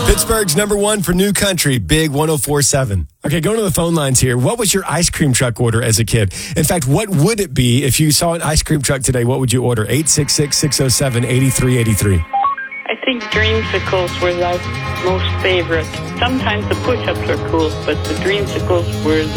Pittsburgh's number one for new country, Big 104.7. Okay, going to the phone lines here. What was your ice cream truck order as a kid? In fact, what would it be if you saw an ice cream truck today? What would you order? 866-607-8383. I think dreamsicles were the most favorite. Sometimes the push-ups are cool, but the dreamsicles were